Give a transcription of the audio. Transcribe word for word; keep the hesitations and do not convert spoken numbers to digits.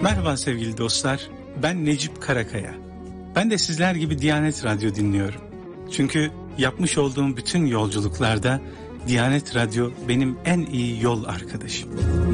Merhaba sevgili dostlar, ben Necip Karakaya. Ben de sizler gibi Diyanet Radyo dinliyorum. Çünkü yapmış olduğum bütün yolculuklarda Diyanet Radyo benim en iyi yol arkadaşım.